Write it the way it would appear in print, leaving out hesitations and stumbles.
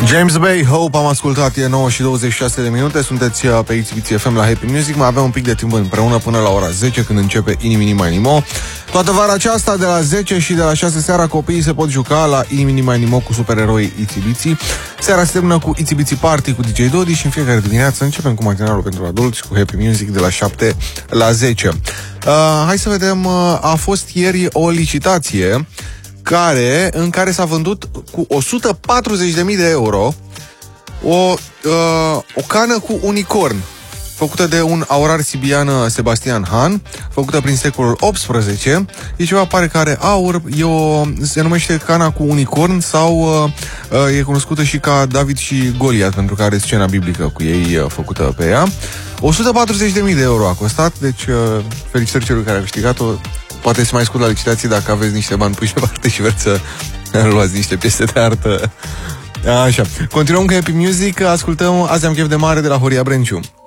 James Bay, Hope, am ascultat, e 9 și 26 de minute, sunteți pe Exhibiție FM la Happy Music, mai avem un pic de timp împreună până la ora 10, când începe Inimini Mai Nimo. Toată vara aceasta, de la 10 și de la 6 seara, copiii se pot juca la Inimini Mai Nimo cu supereroii Itzy-Bitsy. Seara se termină cu Itzy-Bitsy Party cu DJ Dodi și în fiecare dimineață începem cu matinalul pentru adulți, cu Happy Music de la 7 la 10. Hai să vedem, a fost ieri o licitație în care s-a vândut cu 140.000 de euro o cană cu unicorn, făcută de un aurar sibian, Sebastian Han, făcută prin secolul XVIII. E ceva, pare că are aur, se numește cana cu unicorn sau e cunoscută și ca David și Goliat, pentru că are scena biblică cu ei făcută pe ea. 140.000 de euro a costat, deci felicitări celui care a câștigat-o. Poate să mai scurt la licitație dacă aveți niște bani puși pe parte și vreți să luați niște piese de artă. Așa. Continuăm cu Happy Music, ascultăm Azi am chef de mare de la Horia Brenciu.